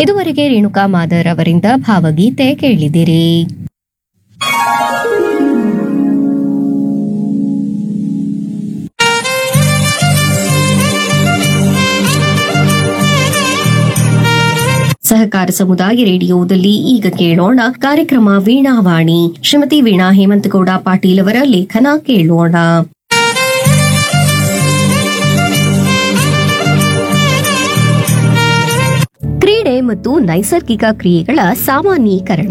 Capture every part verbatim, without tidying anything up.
ಇದುವರೆಗೆ ರೇಣುಕಾ ಮಾದರ್ ಅವರಿಂದ ಭಾವಗೀತೆ ಕೇಳಿದಿರಿ. ಸಹಕಾರ ಸಮುದಾಯ ರೇಡಿಯೋದಲ್ಲಿ ಈಗ ಕೇಳೋಣ ಕಾರ್ಯಕ್ರಮ ವೀಣಾವಾಣಿ. ಶ್ರೀಮತಿ ವೀಣಾ ಹೇಮಂತಗೌಡ ಪಾಟೀಲ್ ಅವರ ಲೇಖನ ಕೇಳೋಣ. ಕ್ರೀಡೆ ಮತ್ತು ನೈಸರ್ಗಿಕ ಕ್ರಿಯೆಗಳ ಸಾಮಾನ್ಯೀಕರಣ.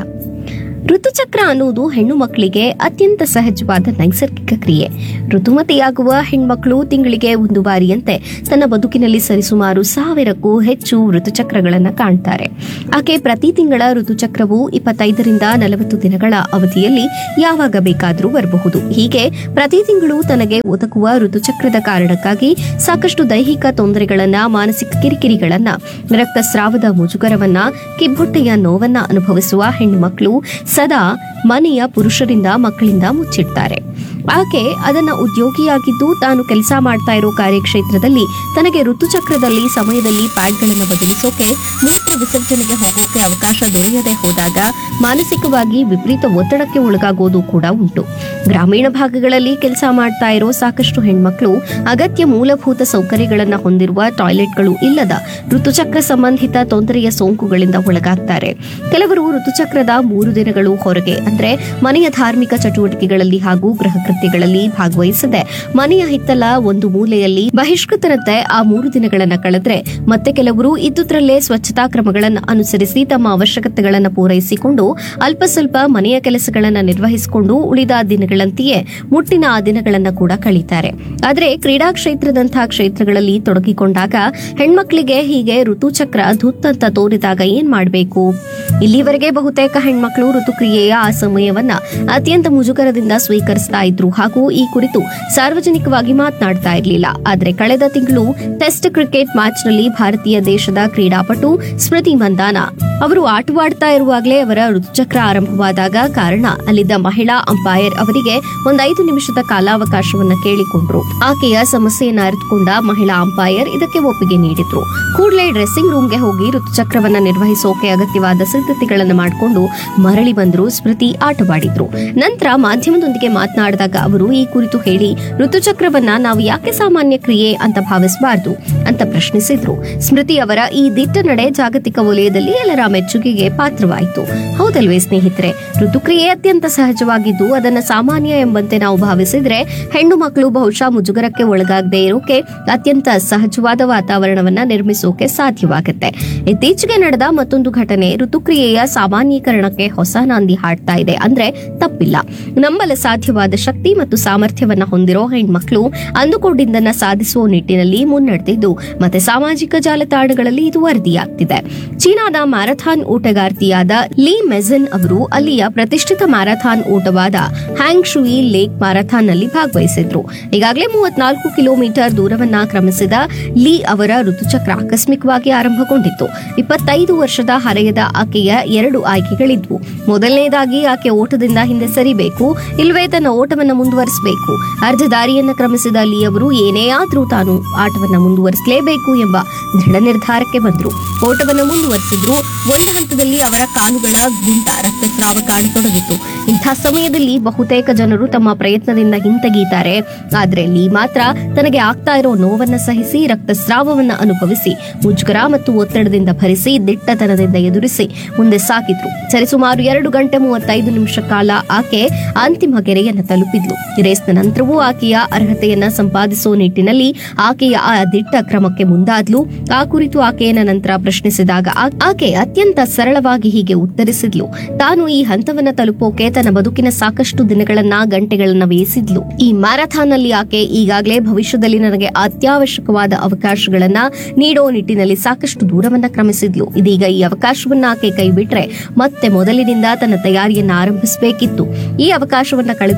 ಋತುಚಕ್ರ ಅನ್ನುವುದು ಹೆಣ್ಣು ಮಕ್ಕಳಿಗೆ ಅತ್ಯಂತ ಸಹಜವಾದ ನೈಸರ್ಗಿಕ ಕ್ರಿಯೆ. ಋತುಮತಿಯಾಗುವ ಹೆಣ್ಮಕ್ಳು ತಿಂಗಳಿಗೆ ಒಂದು ಬಾರಿಯಂತೆ ತನ್ನ ಬದುಕಿನಲ್ಲಿ ಸರಿಸುಮಾರು ಸಾವಿರಕ್ಕೂ ಹೆಚ್ಚು ಋತುಚಕ್ರಗಳನ್ನು ಕಾಣ್ತಾರೆ. ಆಕೆ ಪ್ರತಿ ತಿಂಗಳ ಋತುಚಕ್ರವು ಇಪ್ಪತ್ತೈದರಿಂದ ನಲವತ್ತು ದಿನಗಳ ಅವಧಿಯಲ್ಲಿ ಯಾವಾಗ ಬೇಕಾದರೂ ಬರಬಹುದು. ಹೀಗೆ ಪ್ರತಿ ತಿಂಗಳು ತನಗೆ ಒದಗುವ ಋತುಚಕ್ರದ ಕಾರಣಕ್ಕಾಗಿ ಸಾಕಷ್ಟು ದೈಹಿಕ ತೊಂದರೆಗಳನ್ನ, ಮಾನಸಿಕ ಕಿರಿಕಿರಿಗಳನ್ನ, ರಕ್ತಸ್ರಾವದ ಮುಜುಗರವನ್ನ, ಕಿಬ್ಬೊಟ್ಟೆಯ ನೋವನ್ನ ಅನುಭವಿಸುವ ಹೆಣ್ಣು ಮಕ್ಕಳು ಸದಾ ಮನೆಯ ಪುರುಷರಿಂದ ಮಕ್ಕಳಿಂದ ಮುಚ್ಚಿಡ್ತಾರೆ. ಆಕೆ ಅದನ್ನ ಉದ್ಯೋಗಿಯಾಗಿದ್ದು ತಾನು ಕೆಲಸ ಮಾಡ್ತಾ ಇರೋ ಕಾರ್ಯಕ್ಷೇತ್ರದಲ್ಲಿ ತನಗೆ ಋತುಚಕ್ರದಲ್ಲಿ ಸಮಯದಲ್ಲಿ ಪ್ಯಾಡ್ಗಳನ್ನು ಬದಲಿಸೋಕೆ, ಮೂತ್ರ ವಿಸರ್ಜನೆಗೆ ಹೋಗೋಕೆ ಅವಕಾಶ ದೊರೆಯದೆ ಹೋದಾಗ ಮಾನಸಿಕವಾಗಿ ವಿಪರೀತ ಒತ್ತಡಕ್ಕೆ ಒಳಗಾಗೋದು ಕೂಡ ಉಂಟು. ಗ್ರಾಮೀಣ ಭಾಗಗಳಲ್ಲಿ ಕೆಲಸ ಮಾಡ್ತಾ ಇರೋ ಸಾಕಷ್ಟು ಹೆಣ್ಮಕ್ಳು ಅಗತ್ಯ ಮೂಲಭೂತ ಸೌಕರ್ಯಗಳನ್ನು ಹೊಂದಿರುವ ಟಾಯ್ಲೆಟ್ಗಳು ಇಲ್ಲದ ಋತುಚಕ್ರ ಸಂಬಂಧಿತ ತೊಂದರೆಯ ಸೋಂಕುಗಳಿಂದ ಒಳಗಾಗ್ತಾರೆ. ಕೆಲವರು ಋತುಚಕ್ರದ ಮೂರು ದಿನಗಳು ಹೊರಗೆ ಅಂದ್ರೆ ಮನೆಯ ಧಾರ್ಮಿಕ ಚಟುವಟಿಕೆಗಳಲ್ಲಿ ಹಾಗೂ ಗೃಹ ಕೃತ್ಯಗಳಲ್ಲಿ ಭಾಗವಹಿಸದೆ ಮನೆಯ ಹಿತ್ತಲ ಒಂದು ಮೂಲೆಯಲ್ಲಿ ಬಹಿಷ್ಕೃತರಂತೆ ಆ ಮೂರು ದಿನಗಳನ್ನ ಕಳೆದ್ರೆ, ಮತ್ತೆ ಕೆಲವರು ಇದ್ದುದರಲ್ಲೇ ಸ್ವಚ್ಛತಾ ಕ್ರಮಗಳನ್ನು ಅನುಸರಿಸಿ ತಮ್ಮ ಅವಶ್ಯಕತೆಗಳನ್ನು ಪೂರೈಸಿಕೊಂಡು ಅಲ್ಪ ಸ್ವಲ್ಪ ಮನೆಯ ಕೆಲಸಗಳನ್ನ ನಿರ್ವಹಿಸಿಕೊಂಡು ಉಳಿದ ದಿನಗಳಂತೆಯೇ ಮುಟ್ಟಿನ ಆ ದಿನಗಳನ್ನ ಕೂಡ ಕಳೀತಾರೆ. ಆದ್ರೆ ಕ್ರೀಡಾ ಕ್ಷೇತ್ರದಂತಹ ಕ್ಷೇತ್ರಗಳಲ್ಲಿ ತೊಡಗಿಕೊಂಡಾಗ ಹೆಣ್ಮಕ್ಳಿಗೆ ಹೀಗೆ ಋತುಚಕ್ರ ಧುತ್ತಂತ ತೋರಿದಾಗ ಏನ್ ಮಾಡಬೇಕು? ಇಲ್ಲಿವರೆಗೆ ಬಹುತೇಕ ಹೆಣ್ಮಕ್ಳು ಋತುಕ್ರಿಯೆಯ ಆ ಸಮಯವನ್ನ ಅತ್ಯಂತ ಮುಜುಗರದಿಂದ ಸ್ವೀಕರಿಸ್ತಾ ಇದ್ರು ಹಾಗೂ ಈ ಕುರಿತು ಸಾರ್ವಜನಿಕವಾಗಿ ಮಾತನಾಡ್ತಾ ಇರಲಿಲ್ಲ. ಆದ್ರೆ ಕಳೆದ ತಿಂಗಳು ಟೆಸ್ಟ್ ಕ್ರಿಕೆಟ್ ಮ್ಯಾಚ್ನಲ್ಲಿ ಭಾರತೀಯ ದೇಶದ ಕ್ರೀಡಾಪಟು ಸ್ಮೃತಿ ಮಂದಾನ ಅವರು ಆಟವಾಡ್ತಾ ಇರುವಾಗಲೇ ಅವರ ಋತುಚಕ್ರ ಆರಂಭವಾದಾಗ ಕಾರಣ ಅಲ್ಲಿದ್ದ ಮಹಿಳಾ ಅಂಪೈರ್ ಅವರಿಗೆ ಒಂದೈದು ನಿಮಿಷದ ಕಾಲಾವಕಾಶವನ್ನ ಕೇಳಿಕೊಂಡ್ರು. ಆಕೆಯ ಸಮಸ್ಯೆಯನ್ನ ಅರಿತುಕೊಂಡ ಮಹಿಳಾ ಅಂಪೈರ್ ಇದಕ್ಕೆ ಒಪ್ಪಿಗೆ ನೀಡಿದ್ರು. ಕೂಡಲೇ ಡ್ರೆಸ್ಸಿಂಗ್ ರೂಮ್ಗೆ ಹೋಗಿ ಋತುಚಕ್ರವನ್ನ ನಿರ್ವಹಿಸೋಕೆ ಅಗತ್ಯವಾದ ಸಿದ್ಧತೆಗಳನ್ನು ಮಾಡಿಕೊಂಡು ಮರಳಿ ಬಂದ್ರು. ಸ್ಮೃತಿ ಆಟವಾಡಿದ್ರು. ನಂತರ ಮಾಧ್ಯಮದೊಂದಿಗೆ ಮಾತನಾಡಿದಾಗ ಅವರು ಈ ಕುರಿತು ಹೇಳಿ, ಋತುಚಕ್ರವನ್ನ ನಾವು ಯಾಕೆ ಸಾಮಾನ್ಯ ಕ್ರಿಯೆ ಅಂತ ಭಾವಿಸಬಾರದು ಅಂತ ಪ್ರಶ್ನಿಸಿದ್ರು. ಸ್ಮೃತಿ ಅವರ ಈ ದಿಟ್ಟ ನಡೆ ಜಾಗತಿಕ ವಲಯದಲ್ಲಿ ಎಲ್ಲರ ಮೆಚ್ಚುಗೆಗೆ ಪಾತ್ರವಾಯಿತು. ಹೌದಲ್ವೇ ಸ್ನೇಹಿತರೆ? ಋತುಕ್ರಿಯೆ ಅತ್ಯಂತ ಸಹಜವಾಗಿದ್ದು ಅದನ್ನ ಸಾಮಾನ್ಯ ಎಂಬಂತೆ ನಾವು ಭಾವಿಸಿದ್ರೆ ಹೆಣ್ಣು ಮಕ್ಕಳು ಬಹುಶಃ ಮುಜುಗರಕ್ಕೆ ಒಳಗಾಗದೆ ಇರೋಕೆ ಅತ್ಯಂತ ಸಹಜವಾದ ವಾತಾವರಣವನ್ನ ನಿರ್ಮಿಸೋಕೆ ಸಾಧ್ಯವಾಗುತ್ತೆ. ಇತ್ತೀಚೆಗೆ ನಡೆದ ಮತ್ತೊಂದು ಘಟನೆ ಋತುಕ್ರಿಯೆಯ ಸಾಮಾನ್ಯೀಕರಣಕ್ಕೆ ಹೊಸ ನಾಂದಿ ಹಾಡ್ತಾ ಇದೆ ಅಂದ್ರೆ ತಪ್ಪಿಲ್ಲ. ನಂಬಲು ಸಾಧ್ಯವಾದ ಶಕ್ತಿ ಮತ್ತು ಸಾಮರ್ಥ್ಯವನ್ನ ಹೊಂದಿರೋ ಹೆಣ್ಮಕ್ಳು ಅಂದುಕೊಂಡಿದ್ದನ್ನ ಸಾಧಿಸುವ ನಿಟ್ಟಿನಲ್ಲಿ ಮುನ್ನಡೆದಿದ್ದು ಮತ್ತೆ ಸಾಮಾಜಿಕ ಜಾಲತಾಣಗಳಲ್ಲಿ ಇದು ವರದಿಯಾಗ್ತಿದೆ. ಚೀನಾದ ಮ್ಯಾರಥಾನ್ ಓಟಗಾರ್ತಿಯಾದ ಲೀ ಮೆಜನ್ ಅವರು ಅಲ್ಲಿಯ ಪ್ರತಿಷ್ಠಿತ ಮ್ಯಾರಥಾನ್ ಓಟವಾದ ಹ್ಯಾಂಗ್ ಶುಯಿ ಲೇಕ್ ಮ್ಯಾರಥಾನ್ ನಲ್ಲಿ ಭಾಗವಹಿಸಿದ್ರು. ಈಗಾಗಲೇ ಮೂವತ್ನಾಲ್ಕು ಕಿಲೋಮೀಟರ್ ದೂರವನ್ನ ಕ್ರಮಿಸಿದ ಲೀ ಅವರ ಋತುಚಕ್ರ ಆಕಸ್ಮಿಕವಾಗಿ ಆರಂಭಗೊಂಡಿತ್ತು. ಇಪ್ಪತ್ತೈದು ವರ್ಷದ ಹರೆಯದ ಆಕೆಯ ಎರಡು ಆಯ್ಕೆಗಳಿದ್ವು. ಮೊದಲನೇದಾಗಿ ಆಕೆ ಓಟದಿಂದ ಹಿಂದೆ ಸರಿಬೇಕು, ಇಲ್ಲವೇ ತನ್ನ ಓಟವನ್ನು ಮುಂದುವರಿಸಬೇಕು. ಅರ್ಧ ದಾರಿಯನ್ನ ಕ್ರಮಿಸಿದ ಲೀ ಅವರು ಏನೇ ಆದ್ರೂ ತಾನು ಆಟವನ್ನ ಮುಂದುವರಿಸಲೇಬೇಕು ಎಂಬ ದೃಢ ನಿರ್ಧಾರಕ್ಕೆ ಬಂದ್ರು. ಓಟವನ್ನು ಮುಂದುವರಿಸಿದ್ರು. ಒಂದು ಹಂತದಲ್ಲಿ ಅವರ ಕಾಲುಗಳ ಗುಂಟ ರಕ್ತಸ್ರಾವ ಕಾಣತೊಡಗಿತ್ತು. ಇಂಥ ಸಮಯದಲ್ಲಿ ಬಹುತೇಕ ಜನರು ತಮ್ಮ ಪ್ರಯತ್ನದಿಂದ ಹಿಂತೆಗೀತಾರೆ. ಆದ್ರೆ ಲೀ ಮಾತ್ರ ತನಗೆ ಆಗ್ತಾ ಇರೋ ನೋವನ್ನ ಸಹಿಸಿ ರಕ್ತಸ್ರಾವವನ್ನ ಅನುಭವಿಸಿ ಮುಜುಗರ ಮತ್ತು ಒತ್ತಡದಿಂದ ಭರಿಸಿ ದಿಟ್ಟತನದಿಂದ ಎದುರಿಸಿ ಮುಂದೆ ಸಾಗಿದ್ರು. ಸರಿಸುಮಾರು ಎರಡು ಗಂಟೆ ಮೂವತ್ತೈದು ನಿಮಿಷ ಕಾಲ ಆಕೆ ಅಂತಿಮ ಗೆರೆಯನ್ನು ತಲುಪಿದ್ಲು. ರೇಸ್ನ ನಂತರವೂ ಆಕೆಯ ಅರ್ಹತೆಯನ್ನ ಸಂಪಾದಿಸುವ ನಿಟ್ಟಿನಲ್ಲಿ ಆಕೆಯ ಆ ದಿಟ್ಟ ಕ್ರಮಕ್ಕೆ ಮುಂದಾದ್ಲು. ಆ ಕುರಿತು ಆಕೆಯನ್ನ ನಂತರ ಪ್ರಶ್ನಿಸಿದಾಗ ಆಕೆ ಅತ್ಯಂತ ಸರಳವಾಗಿ ಹೀಗೆ ಉತ್ತರಿಸಿದ್ಲು. ತಾನು ಈ ಹಂತವನ್ನ ತಲುಪೋಕೆ ತನ್ನ ಬದುಕಿನ ಸಾಕಷ್ಟು ದಿನಗಳನ್ನ ಗಂಟೆಗಳನ್ನ ವ್ಯಯಿಸಿದ್ಲು. ಈ ಮ್ಯಾರಥಾನ್ ನಲ್ಲಿ ಆಕೆ ಈಗಾಗಲೇ ಭವಿಷ್ಯದಲ್ಲಿ ನನಗೆ ಅತ್ಯವಶ್ಯಕವಾದ ಅವಕಾಶಗಳನ್ನ ನೀಡೋ ನಿಟ್ಟಿನಲ್ಲಿ ಸಾಕಷ್ಟು ದೂರವನ್ನ ಕ್ರಮಿಸಿದ್ಲು. ಇದೀಗ ಈ ಅವಕಾಶವನ್ನ ಆಕೆ ಕೈ ಬಿಟ್ರೆ ಮತ್ತೆ ಮೊದಲಿನಿಂದ ತನ್ನ ತಯಾರಿಯನ್ನ ಆರಂಭಿಸಬೇಕಿತ್ತು. ಈ ಅವಕಾಶವನ್ನ ಕಳೆದುಕೊಳ್ಳೋದು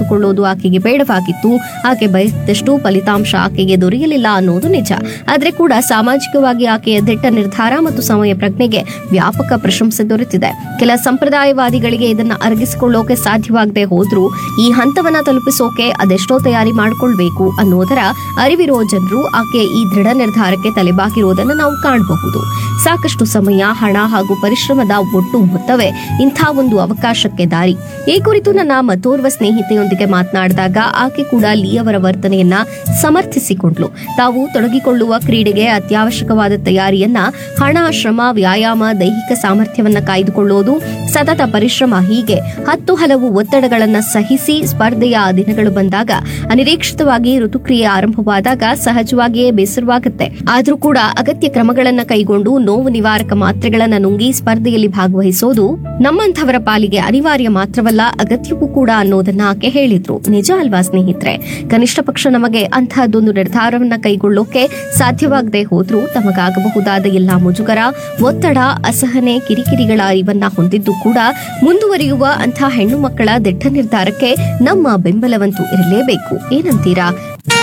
ಆಕೆಗೆ ಬೇಡವಾಗಿತ್ತು. ಆಕೆ ಬಯಸಿದಷ್ಟು ಫಲಿತಾಂಶ ಆಕೆಗೆ ದೊರೆಯಲಿಲ್ಲ ಅನ್ನೋದು ನಿಜ. ಆದ್ರೆ ಕೂಡ ಸಾಮಾಜಿಕವಾಗಿ ಆಕೆಯ ದಿಟ್ಟ ನಿರ್ಧಾರ ಮತ್ತು ಸಮಯ ಪ್ರಜ್ಞೆಗೆ ವ್ಯಾಪಕ ಪ್ರಶಂಸೆ ದೊರೆತಿದೆ. ಕೆಲ ಸಂಪ್ರದಾಯವಾದಿಗಳಿಗೆ ಇದನ್ನ ಅರಗಿಸಿಕೊಳ್ಳೋಕೆ ಸಾಧ್ಯವಾಗದೆ ಹೋದ್ರೂ ಈ ಹಂತವನ್ನ ತಲುಪಿಸೋಕೆ ಅದೆಷ್ಟೋ ತಯಾರಿ ಮಾಡಿಕೊಳ್ಬೇಕು ಅನ್ನೋದರ ಅರಿವಿರೋ ಜನರು ಆಕೆ ಈ ದೃಢ ನಿರ್ಧಾರಕ್ಕೆ ತಲೆಬಾಗಿರೋದನ್ನು ನಾವು ಕಾಣಬಹುದು. ಸಾಕಷ್ಟು ಸಮಯ, ಹಣ ಹಾಗೂ ಪರಿಶ್ರಮದ ಒಟ್ಟು ಮೊತ್ತವೇ ಇಂಥ ಒಂದು ಅವಕಾಶಕ್ಕೆ ದಾರಿ. ಈ ಕುರಿತು ನನ್ನ ಮತ್ತೋರ್ವ ಸ್ನೇಹಿತೆಯೊಂದಿಗೆ ಮಾತನಾಡಿದಾಗ ಆಕೆ ಕೂಡ ಲೀ ಅವರ ವರ್ತನೆಯನ್ನ ಸಮರ್ಥಿಸಿಕೊಂಡ್ಲು. ತಾವು ತೊಡಗಿಕೊಳ್ಳುವ ಕ್ರೀಡೆಗೆ ಅತ್ಯವಶ್ಯಕವಾದ ತಯಾರಿಯನ್ನ ಹಣ, ಶ್ರಮ, ವ್ಯಾಯಾಮ, ದೈಹಿಕ ಸಾಮರ್ಥ್ಯವನ್ನ ಕಾಯ್ದುಕೊಳ್ಳೋದು, ಸತತ ಪರಿಶ್ರಮ ಹೀಗೆ ಹತ್ತು ಹಲವು ಒತ್ತಡಗಳನ್ನ ಸಹಿಸಿ ಸ್ಪರ್ಧೆಯ ದಿನಗಳು ಬಂದಾಗ, ಅನಿರೀಕ್ಷಿತವಾಗಿ ಋತುಕ್ರಿಯೆ ಆರಂಭವಾದಾಗ ಸಹಜವಾಗಿಯೇ ಬೇಸರವಾಗುತ್ತೆ. ಆದ್ರೂ ಕೂಡ ಅಗತ್ಯ ಕ್ರಮಗಳನ್ನ ಕೈಗೊಂಡು ನೋವು ನಿವಾರಕ ಮಾತ್ರೆಗಳನ್ನ ನುಂಗಿ ಸ್ಪರ್ಧೆಯಲ್ಲಿ ಭಾಗವಹಿಸೋದು ನಮ್ಮಂಥವರ ಪಾಲಿಗೆ ಅನಿವಾರ್ಯ ಮಾತ್ರವಲ್ಲ, ಅಗತ್ಯವೂ ಕೂಡ ಅನ್ನೋದನ್ನ ಆಕೆ ಹೇಳಿದ್ರು. ನಿಜ ಅಲ್ವಾ ಸ್ನೇಹಿತರೆ? ಕನಿಷ್ಠ ಪಕ್ಷ ನಮಗೆ ಅಂತಹದ್ದೊಂದು ನಿರ್ಧಾರವನ್ನ ಕೈಗೊಳ್ಳೋಕೆ ಸಾಧ್ಯವಾಗದೆ ಹೋದ್ರೂ ತಮಗಾಗಬಹುದಾದ ಎಲ್ಲಾ ಮುಜುಗರ, ಒತ್ತಡ, ಅಸಹನೆ, ಕಿರಿಕಿರಿಗಳ ಅರಿವನ್ನ ಹೊಂದಿದ್ದು ಕೂಡ ಮುಂದುವರಿಯುವ ಅಂಥ ಹೆಣ್ಣು ಮಕ್ಕಳ ದಿಟ್ಟ ನಿರ್ಧಾರಕ್ಕೆ ನಮ್ಮ ಬೆಂಬಲವಂತೂ ಇರಲೇಬೇಕು. ಏನಂತೀರಾ?